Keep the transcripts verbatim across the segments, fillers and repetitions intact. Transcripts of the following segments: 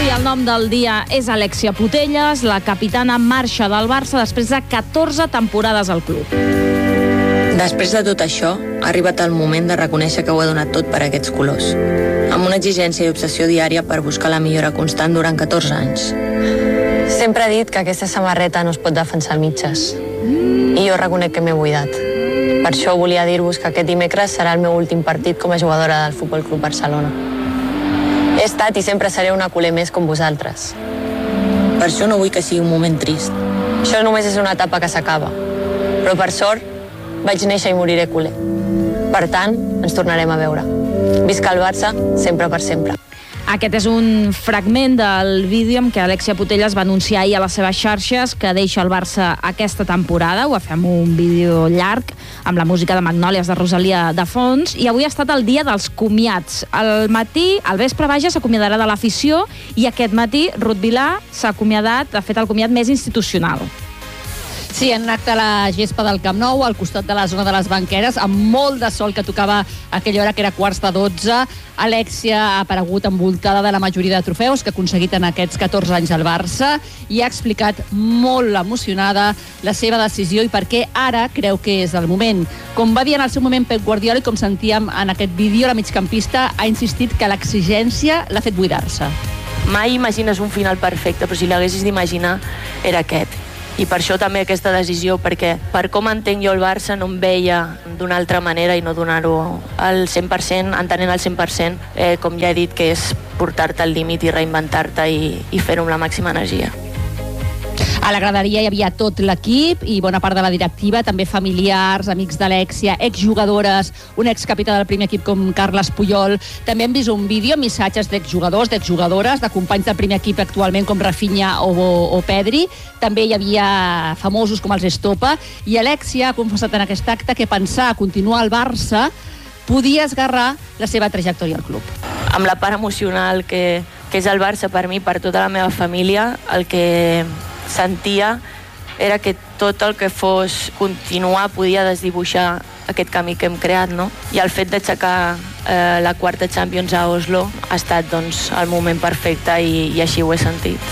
Avui el nom del dia és Alexia Putellas, la capitana marxa del Barça després de catorze temporades al club. Després de tot això, ha arribat el moment de reconèixer que ho he donat tot per aquests colors, amb una exigència i obsessió diària per buscar la millora constant durant catorze anys. Sempre he dit que aquesta samarreta no es pot defensar al mitges, i jo reconec que m'he buidat. Per això volia dir-vos que aquest dimecres serà el meu últim partit com a jugadora del Futbol Club Barcelona. He estat i sempre seré una culer més com vosaltres. Per això no vull que sigui un moment trist. Això només és una etapa que s'acaba, però per sort vaig néixer i moriré culer. Per tant, ens tornarem a veure. Visca el Barça, sempre per sempre. Aquest és un fragment del vídeo amb què Alexia Putellas va anunciar ahir a les seves xarxes que deixa el Barça aquesta temporada. Ho va fer amb un vídeo llarg, amb la música de Magnòlies de Rosalia de fons, i avui ha estat el dia dels comiats. Al matí, al vespre, vaja, s'acomiadarà de l'afició, i aquest matí Ruth Vilà s'ha acomiadat, ha fet el comiat més institucional. Sí, en un acte a la gespa del Camp Nou, al costat de la zona de les banqueres, amb molt de sol que tocava a aquella hora, que era quarts de dotze. Alexia ha aparegut envoltada de la majoria de trofeus que ha aconseguit en aquests catorze anys al Barça i ha explicat molt emocionada la seva decisió i per què ara creu que és el moment. Com va dir en el seu moment Pep Guardiola i com sentíem en aquest vídeo, la migcampista ha insistit que l'exigència l'ha fet buidar-se. Mai imagines un final perfecte, però si l'haguessis d'imaginar era aquest. I per això també aquesta decisió, perquè per com entenc jo el Barça no em veia d'una altra manera i no donar-ho al cent per cent, entenent al cent per cent, eh, com ja he dit, que és portar-te al límit i reinventar-te i, i fer-ho amb la màxima energia. A la graderia hi havia tot l'equip i bona part de la directiva, també familiars, amics d'Alexia, exjugadores, un excapità del primer equip com Carles Puyol. També hem vist un vídeo amb missatges d'exjugadors, d'exjugadores, de companys del primer equip actualment com Rafinha o, o Pedri. També hi havia famosos com els Estopa, i Alexia ha confessat en aquest acte que pensar a continuar al Barça podia esgarrar la seva trajectòria al club. Amb la part emocional que, que és el Barça per mi, per tota la meva família, el que sentia era que tot el que fos continuar podia desdibuixar aquest camí que hem creat, no? I el fet d'aixecar eh, la quarta Champions a Oslo ha estat, doncs, el moment perfecte i, i així ho he sentit.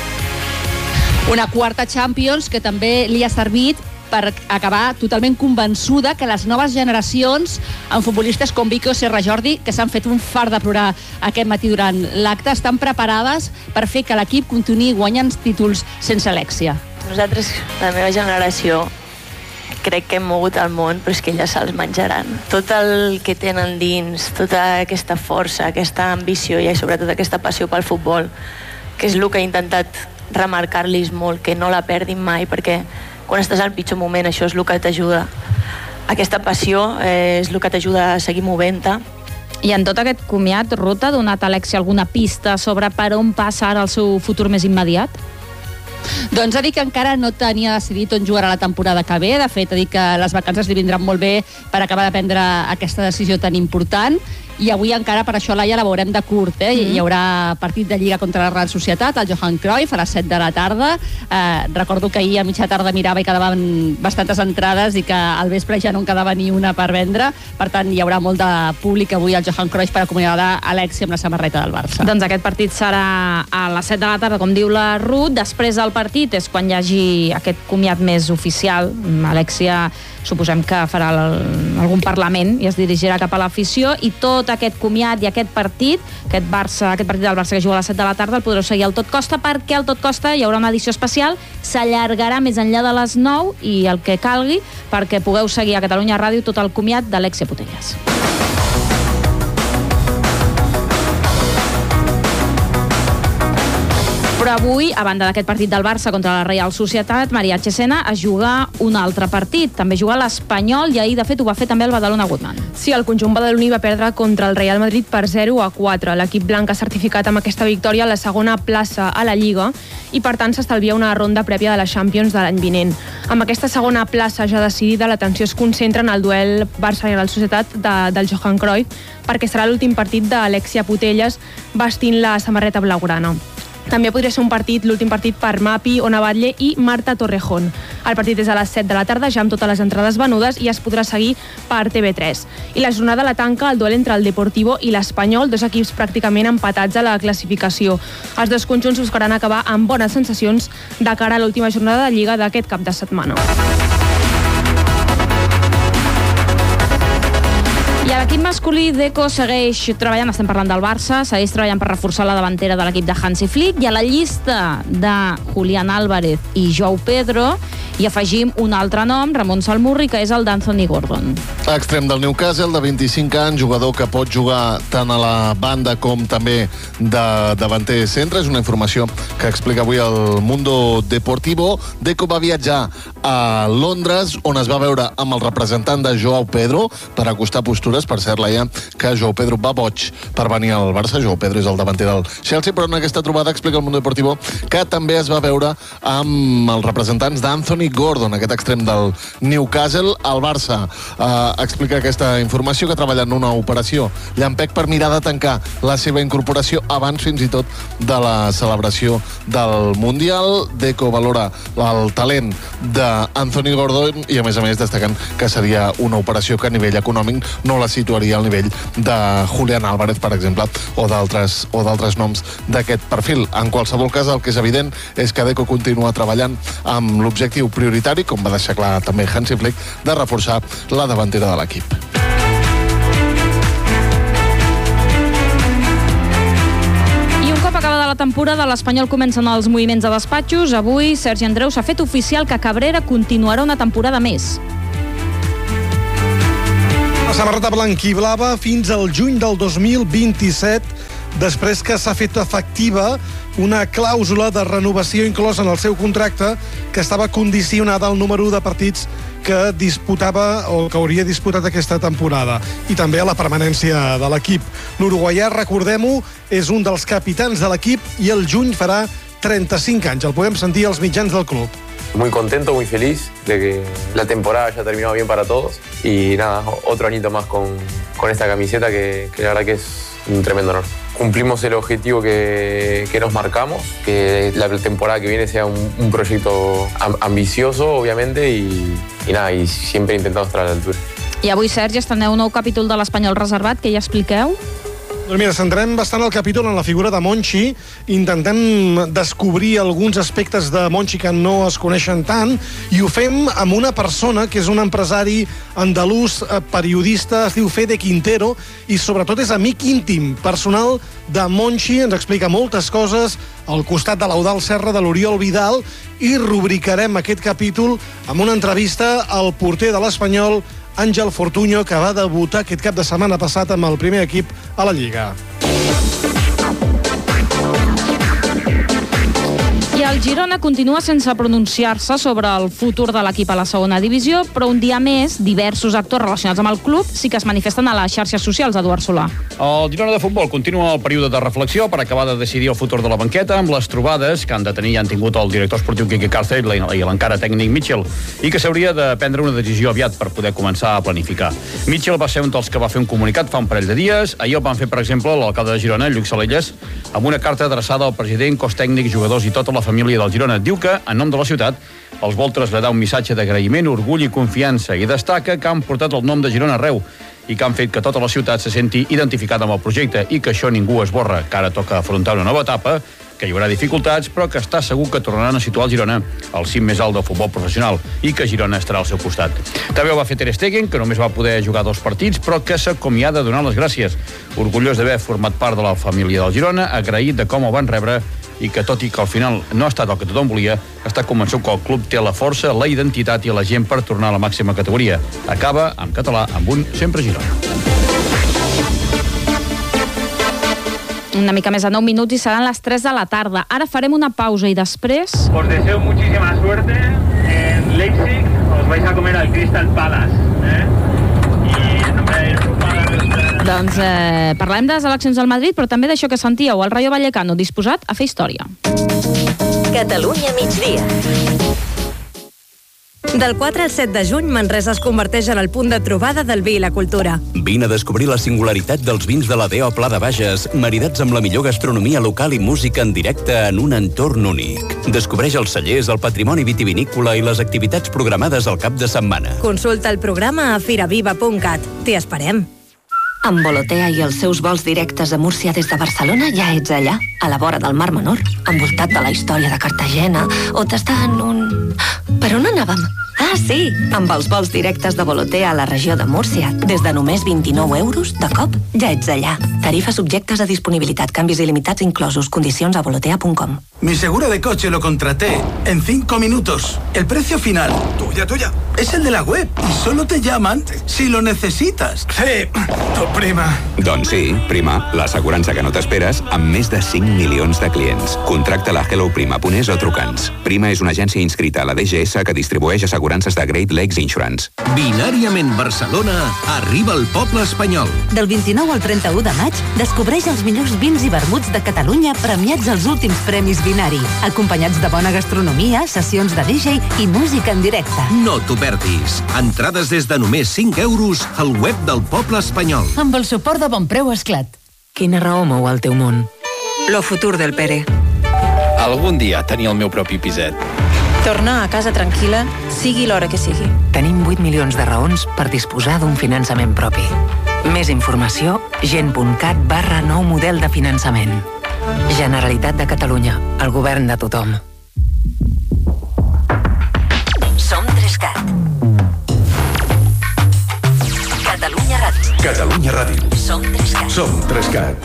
Una quarta Champions que també li ha servit per acabar totalment convençuda que les noves generacions amb futbolistes com Vicky o Serra Jordi, que s'han fet un fart de plorar aquest matí durant l'acte, estan preparades per fer que l'equip continuï guanyant títols sense Alexia. Nosaltres, la meva generació, crec que hem mogut el món, però és que elles se'ls menjaran. Tot el que tenen dins, tota aquesta força, aquesta ambició i sobretot aquesta passió pel futbol, que és el que he intentat remarcar-los molt, que no la perdin mai, perquè quan estàs al pitjor moment això és el que t'ajuda. Aquesta passió eh, és el que t'ajuda a seguir movent-te. I en tot aquest comiat, Ruth, ha donat a Alexia alguna pista sobre per on passa ara el seu futur més immediat? Doncs ha dit que encara no tenia decidit on jugarà la temporada que ve. De fet, ha dit que les vacances li vindran molt bé per acabar de prendre aquesta decisió tan important. I avui encara, per això, Laia, la veurem de curt. Eh? Mm. Hi haurà partit de Lliga contra la Real Societat, al Johan Cruyff, a les set de la tarda. Eh, recordo que ahir a mitja tarda mirava i quedaven bastantes entrades i que al vespre ja no en quedava ni una per vendre. Per tant, hi haurà molt de públic avui al Johan Cruyff per acomiadar Alexia amb la samarreta del Barça. Doncs aquest partit serà a les set de la tarda, com diu la Ruth. Després del partit és quan hi hagi aquest comiat més oficial. Alexia, suposem que farà el, algun parlament i es dirigirà cap a l'afició, i tot aquest comiat i aquest partit, aquest, Barça, aquest partit del Barça que juga a les set de la tarda, el podreu seguir al Tot Costa, perquè al Tot Costa hi haurà una edició especial, s'allargarà més enllà de les nou i el que calgui perquè pugueu seguir a Catalunya Ràdio tot el comiat d'Alexia Putellas. Però avui, a banda d'aquest partit del Barça contra la Real Societat, Maria Chesena es juga un altre partit. També juga l'Espanyol i ahir, de fet, ho va fer també el Badalona Woodman. Sí, el conjunt badaloní va perdre contra el Real Madrid per zero a quatre. L'equip blanc ha certificat amb aquesta victòria la segona plaça a la Lliga i, per tant, s'estalvia una ronda prèvia de la Champions de l'any vinent. Amb aquesta segona plaça ja decidida, l'atenció es concentra en el duel Barça-Real Societat de, del Johan Cruyff, perquè serà l'últim partit d'Alexia Putellas vestint la samarreta blaugrana. També podria ser un partit, l'últim partit per Mapi, Ona Batlle i Marta Torrejón. El partit és a les set de la tarda, ja amb totes les entrades venudes, i es podrà seguir per T V tres. I la jornada la tanca el duel entre el Deportivo i l'Espanyol, dos equips pràcticament empatats a la classificació. Els dos conjunts buscaran acabar amb bones sensacions de cara a l'última jornada de Lliga d'aquest cap de setmana. I l'equip masculí Deco segueix treballant, estem parlant del Barça, segueix treballant per reforçar la davantera de l'equip de Hansi Flick, i a la llista de Julián Álvarez i João Pedro hi afegim un altre nom, Ramon Salmurri, que és el d'Anthony Gordon. Extrem del Newcastle, de vint-i-cinc anys, jugador que pot jugar tant a la banda com també de davanter centre. És una informació que explica avui el Mundo Deportivo. Deco va viatjar a Londres, on es va veure amb el representant de João Pedro per acostar postures. Per cert, Laia, que João Pedro va boig per venir al Barça. João Pedro és el davanter del Chelsea, però en aquesta trobada explica el Mundo Deportivo que també es va veure amb els representants d'Anthony Gordon, aquest extrem del Newcastle. El Barça eh, explica aquesta informació, que treballa en una operació llampec per mirar de tancar la seva incorporació abans fins i tot de la celebració del Mundial. Deco valora el talent d'Anthony Gordon i, a més a més, destacant que seria una operació que a nivell econòmic no la situaria al nivell de Julián Álvarez, per exemple, o d'altres o d'altres noms d'aquest perfil. En qualsevol cas, el que és evident és que Deco continua treballant amb l'objectiu prioritari, com va deixar clar també Hansi Flick, de reforçar la davantera de l'equip. I un cop acabada la temporada, l'Espanyol comencen els moviments de despatxos. Avui, Sergi Andreu s'ha fet oficial que Cabrera continuarà una temporada més. La samarreta blanquiblava fins al juny del dos mil vint-i-set, després que s'ha fet efectiva una clàusula de renovació inclosa en el seu contracte que estava condicionada al número de partits que disputava o que hauria disputat aquesta temporada, i també a la permanència de l'equip. L'uruguaià, recordem-ho, és un dels capitans de l'equip i el juny farà trenta-cinc anys. El podem sentir als mitjans del club. Muy contento, muy feliz de que la temporada haya terminado bien para todos y nada, otro añito más con, con esta camiseta que, que la verdad que es un tremendo honor. Cumplimos el objetivo que, que nos marcamos, que la temporada que viene sea un, un proyecto ambicioso, obviamente, y, y nada, y siempre intentamos estar a la altura. I avui, Sergi, estreneu un nou capítol de l'Espanyol reservat, que ja expliqueu. Doncs mira, centrem bastant el capítol en la figura de Monchi. Intentem descobrir alguns aspectes de Monchi que no es coneixen tant, i ho fem amb una persona que és un empresari andalús, periodista, es diu Fede Quintero, i sobretot és amic íntim, personal de Monchi. Ens explica moltes coses al costat de l'Eudald Serra, de l'Oriol Vidal, i rubricarem aquest capítol amb una entrevista al porter de l'Espanyol, Àngel Fortuño, que va debutar aquest cap de setmana passat amb el primer equip a la Lliga. I el Girona continua sense pronunciar-se sobre el futur de l'equip a la segona divisió, però un dia més, diversos actors relacionats amb el club sí que es manifesten a les xarxes socials, Eduard Solà. El Girona de futbol continua el període de reflexió per acabar de decidir el futur de la banqueta, amb les trobades que han de tenir i han tingut el director esportiu Quique Cárcel i l'encara tècnic Mitchell, i que s'hauria de prendre una decisió aviat per poder començar a planificar. Mitchell va ser un dels que va fer un comunicat fa un parell de dies. Ahir el van fer, per exemple, l'alcalde de Girona, Lluc Salelles, amb una carta adreçada al president, cos tècnic, jugadors i tota la família del Girona. Diu que, en nom de la ciutat, els vol traslladar un missatge d'agraïment, orgull i confiança, i destaca que han portat el nom de Girona arreu i que han fet que tota la ciutat se senti identificada amb el projecte i que això ningú esborra, que ara toca afrontar una nova etapa, que hi haurà dificultats, però que està segur que tornaran a situar el Girona al cim més alt del futbol professional i que Girona estarà al seu costat. També ho va fer Ter Stegen, que només va poder jugar dos partits, però que s'acomiada donant les gràcies. Orgullós d'haver format part de la família del Girona, agraït de com el van rebre i que, tot i que al final no ha estat el que tothom volia, està convençut que el club té la força, la identitat i la gent per tornar a la màxima categoria. Acaba, en català, amb un Sempre Girona. Una mica més de nou minuts i seran les tres de la tarda. Ara farem una pausa i després... Os deseo muchísima suerte en Leipzig. Os vais a comer al Crystal Palace. ¿eh? Y en nombre del grupo... Doncs eh, parlem de les eleccions del Madrid, però també d'això que sentíeu, el Rayo Vallecano disposat a fer història. Catalunya migdia. Del quatre al set de juny, Manresa es converteix en el punt de trobada del vi i la cultura. Vine a descobrir la singularitat dels vins de la D O Pla de Bages, maridats amb la millor gastronomia local i música en directe en un entorn únic. Descobreix els cellers, el patrimoni vitivinícola i les activitats programades al cap de setmana. Consulta el programa a firaviva punt cat. T'hi esperem. Amb Volotea i els seus vols directes a Múrcia des de Barcelona ja ets allà, a la vora del Mar Menor, envoltat de la història de Cartagena, o t'està en un... Per on anàvem? Ah, sí! Amb els vols directes de Volotea a la regió de Múrcia, des de només vint-i-nou euros, de cop, ja ets allà. Tarifes subjectes a disponibilitat, canvis il·limitats inclosos, condicions a volotea punt com. Mi seguro de coche lo contraté en cinco minutos. El precio final, tuya, tuya, es el de la web y solo te llaman si lo necesitas. Sí, tu prima. Doncs sí, Prima, l'assegurança que no t'esperes amb més de cinc milions de clients. Contracta-la a hello prima punt es o truca'ns. Prima és una agència inscrita a la D G S que distribueix assegurances de Great Lakes Insurance. Binàriament Barcelona arriba al poble espanyol. Del vint-i-nou al trenta-u de maig, descobreix els millors vins i vermuts de Catalunya premiats als últims premis Binari, acompanyats de bona gastronomia, sessions de D J i música en directe. No t'ho perdis. Entrades des de només cinc euros al web del poble espanyol. Amb el suport de Bonpreu Esclat. Quina raó mou el teu món? Lo futur del Pere. Algun dia tenir el meu propi piset. Tornar a casa tranquil·la, sigui l'hora que sigui. Tenim vuit milions de raons per disposar d'un finançament propi. Més informació, gent.cat barra nou model de finançament. Generalitat de Catalunya, el govern de tothom. Som Trescat. Catalunya Ràdio. Catalunya Ràdio. Som Trescat. Som Trescat.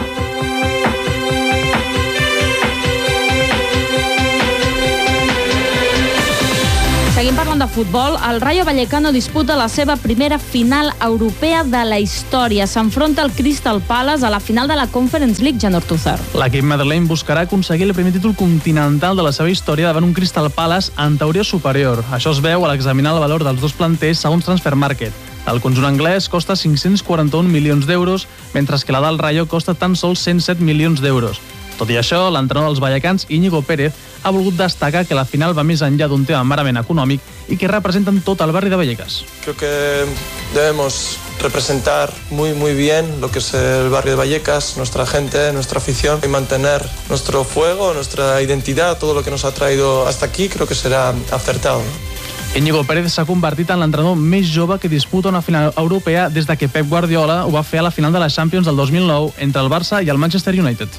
Seguim parlant de futbol. El Rayo Vallecano disputa la seva primera final europea de la història. S'enfronta al Crystal Palace a la final de la Conference League, Jan Ortúzar. L'equip madrileny buscarà aconseguir el primer títol continental de la seva història davant un Crystal Palace en teoria superior. Això es veu a l'examinar el valor dels dos planters segons Transfer Market. El conjunt anglès costa cinc-cents quaranta-un milions d'euros, mentre que la del Rayo costa tan sols cent set milions d'euros. Tot i això, l'entrenador dels vallecans, Íñigo Pérez, ha volgut destacar que la final va més enllà d'un tema merament econòmic i que representen tot el barri de Vallecas. Creo que debemos representar muy muy bien lo que es el barrio de Vallecas, nuestra gente, nuestra afición, y mantener nuestro fuego, nuestra identidad, todo lo que nos ha traído hasta aquí, creo que será acertado. Íñigo Pérez s'ha convertit en l'entrenador més jove que disputa una final europea des de que Pep Guardiola ho va fer a la final de la Champions del dos mil nou entre el Barça i el Manchester United.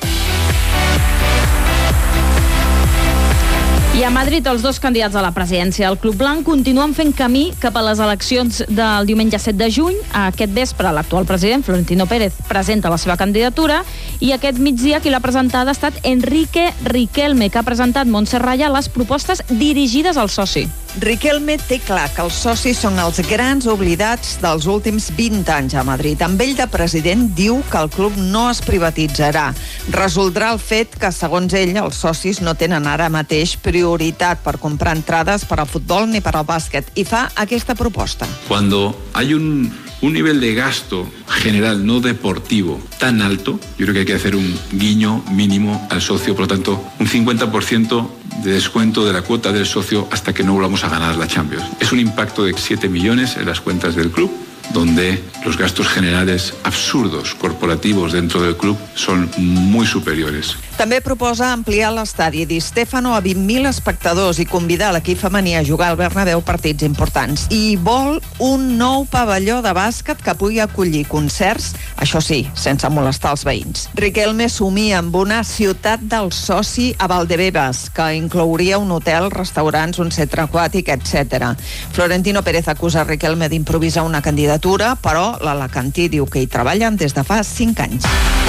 I a Madrid, els dos candidats a la presidència del Club Blanc continuen fent camí cap a les eleccions del diumenge set de juny. Aquest vespre, l'actual president, Florentino Pérez, presenta la seva candidatura i aquest migdia qui l'ha presentada ha estat Enrique Riquelme, que ha presentat Montse Raya les propostes dirigides al soci. Riquelme té clar que els socis són els grans oblidats dels últims vint anys a Madrid. Amb ell de president diu que el club no es privatitzarà. Resoldrà el fet que, segons ell, els socis no tenen ara mateix prioritat per comprar entrades per al futbol ni per al bàsquet i fa aquesta proposta. Cuando hay un, un nivel de gasto general no deportivo tan alto, yo creo que hay que hacer un guiño mínimo al socio, por lo tanto, un cincuenta por ciento de descuento de la cuota del socio hasta que no volvamos a ganar la Champions. Es un impacto de siete millones en las cuentas del club, donde los gastos generales absurdos corporativos dentro del club son muy superiores. També proposa ampliar l'estadi Di Stéfano a vint mil espectadors i convidar l'equip femení a jugar al Bernabéu partits importants. I vol un nou pavelló de bàsquet que pugui acollir concerts, això sí, sense molestar els veïns. Riquelme somia amb una ciutat del soci a Valdebebas, que inclouria un hotel, restaurants, un centre aquàtic, etcètera. Florentino Pérez acusa Riquelme d'improvisar una candidatura, però l'alacantí diu que hi treballen des de fa cinc anys.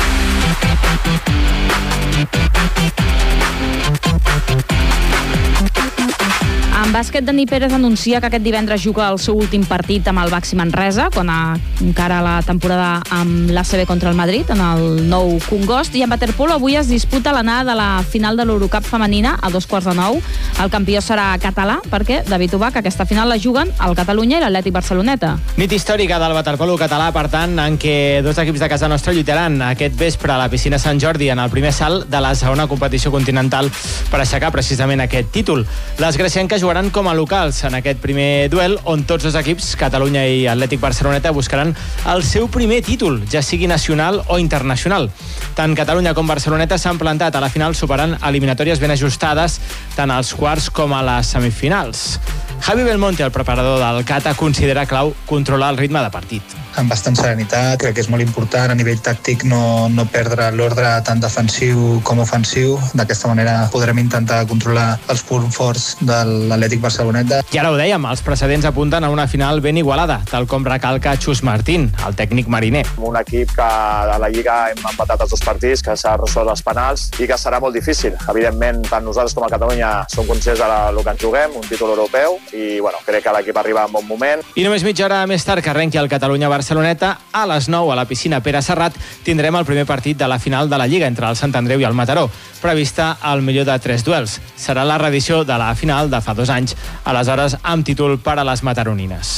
En bàsquet, Dani Pérez anuncia que aquest divendres juga el seu últim partit amb el Baxi Manresa, quan encara la temporada amb l'A C B contra el Madrid, en el nou Congost. I en waterpolo avui es disputa l'anada de la final de l'Eurocup femenina a dos quarts de nou. El campió serà català, perquè David Ubach, aquesta final la juguen el Catalunya i l'Atlètic Barceloneta. Nit històrica del waterpolo català, per tant, en què dos equips de casa nostra lluitaran aquest vespre a la piscina Sant Jordi en el primer salt de la segona competició continental per aixecar precisament aquest títol. Les gracienques jugaran com a locals en aquest primer duel, on tots dos equips, Catalunya i Atlètic Barceloneta, buscaran el seu primer títol, ja sigui nacional o internacional. Tant Catalunya com Barceloneta s'han plantat a la final superant eliminatòries ben ajustades tant als quarts com a les semifinals. Javi Belmonte, el preparador del Cata, considera clau controlar el ritme de partit. Amb bastant serenitat, crec que és molt important a nivell tàctic no, no perdre l'ordre tant defensiu com ofensiu. D'aquesta manera podrem intentar controlar els punts forts de l'Atlètic Barceloneta. I ara ho dèiem, els precedents apunten a una final ben igualada, tal com recalca Xus Martín, el tècnic mariner. Un equip que a la Lliga hem empatat els dos partits, que s'ha resolt els penals i que serà molt difícil. Evidentment, tant nosaltres com a Catalunya som conscients del que ens juguem, un títol europeu, i bueno, crec que l'equip arriba en bon moment. I només mitja hora més tard que arrenqui el Catalunya-Barceloneta, a les nou a la piscina Pere Serrat tindrem el primer partit de la final de la Lliga entre el Sant Andreu i el Mataró, prevista al millor de tres duels. Serà la reedició de la final de fa dos anys, aleshores amb títol per a les mataronines.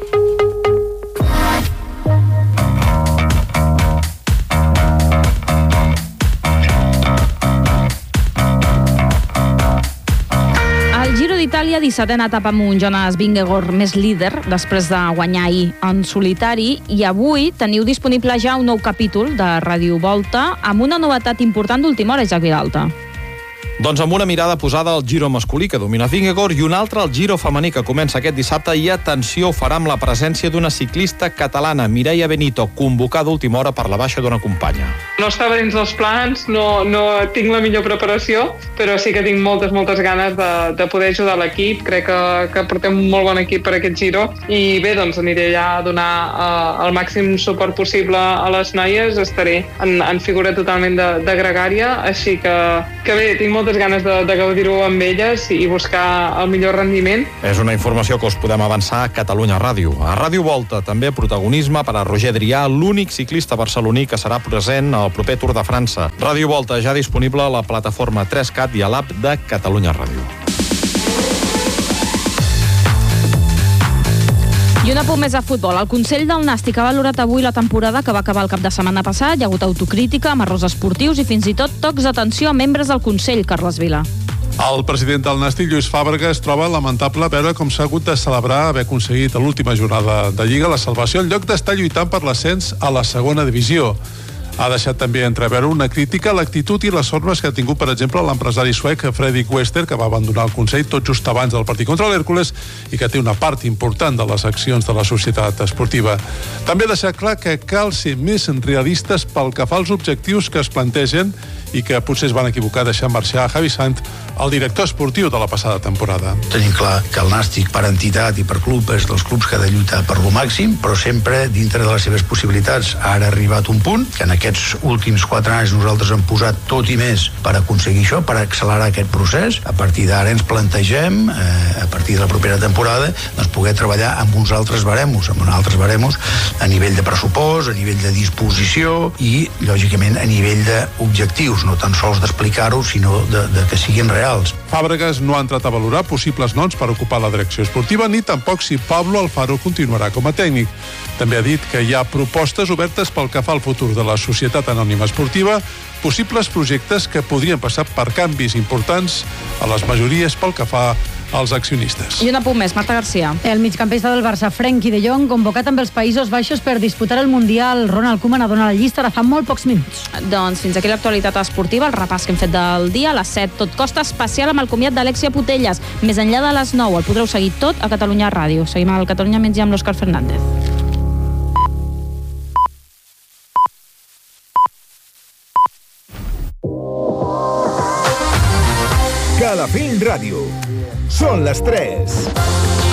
Itàlia, dissetena etapa amb un Jonas Vingegaard més líder després de guanyar ahir en solitari, i avui teniu disponible ja un nou capítol de Ràdio Volta amb una novetat important d'última hora, Isaac Vilalta. Doncs amb una mirada posada al Giro masculí, que domina Vingegaard, i una altra al Giro femení, que comença aquest dissabte, i atenció, ho farà amb la presència d'una ciclista catalana, Mireia Benito, convocada última hora per la baixa d'una companya. No estava dins dels plans, no, no tinc la millor preparació, però sí que tinc moltes, moltes ganes de, de poder ajudar l'equip. Crec que, que portem un molt bon equip per aquest Giro, i bé, doncs aniré allà a donar uh, el màxim suport possible a les noies. Estaré en, en figura totalment de, de gregària, així que, que bé, tinc moltes ganes de, de gaudir-ho amb elles i buscar el millor rendiment. És una informació que us podem avançar a Catalunya Ràdio. A Ràdio Volta també protagonisme per a Roger Adrià, l'únic ciclista barceloní que serà present al proper Tour de França. Ràdio Volta ja disponible a la plataforma tres cat i a l'app de Catalunya Ràdio. I un apunt més a futbol. El Consell del Nàstic ha valorat avui la temporada que va acabar el cap de setmana passat. Hi ha hagut autocrítica, amb errors esportius i fins i tot tocs d'atenció a membres del Consell, Carles Vila. El president del Nàstic, Lluís Fàbregas, troba lamentable veure com s'ha hagut de celebrar haver aconseguit a l'última jornada de Lliga la salvació en lloc d'estar lluitant per l'ascens a la segona divisió. Ha deixat també entreveure una crítica a l'actitud i les formes que ha tingut, per exemple, l'empresari suec Fredrik Wester, que va abandonar el Consell tot just abans del partit contra l'Hèrcules i que té una part important de les accions de la societat esportiva. També ha deixat clar que cal ser més realistes pel que fa als objectius que es plantegen i que potser es van equivocar deixant marxar Javi Sant, el director esportiu de la passada temporada. Tenim clar que el Nàstic, per entitat i per club, és dels clubs que ha de lluitar per lo màxim, però sempre dintre de les seves possibilitats. Ara ha arribat un punt que en aquests últims quatre anys nosaltres hem posat tot i més per aconseguir això, per accelerar aquest procés. A partir d'ara ens plantegem, eh, a partir de la propera temporada, doncs poder treballar amb uns altres baremos, amb uns altres baremos a nivell de pressupost, a nivell de disposició i, lògicament, a nivell d'objectius, no tan sols d'explicar-ho, sinó de, de que siguin reals. Fàbregas no ha entrat a valorar possibles noms per ocupar la direcció esportiva, ni tampoc si Pablo Alfaro continuarà com a tècnic. També ha dit que hi ha propostes obertes pel que fa al futur de la Societat Anònima Esportiva, possibles projectes que podrien passar per canvis importants a les majories pel que fa als accionistes. I un apunt més, Marta Garcia. El migcampista del Barça, Frenkie de Jong, convocat amb els Països Baixos per disputar el Mundial. Ronald Koeman ha donat la llista de fa molt pocs minuts. Doncs fins aquí l'actualitat esportiva, el repàs que hem fet del dia. A les set, tot costa especial amb el comiat d'Alexia Putelles. Més enllà de les nou, el podreu seguir tot a Catalunya Ràdio. Seguim al Catalunya Migdia amb l'Òscar Fernández. Calafell Ràdio. Són les tres.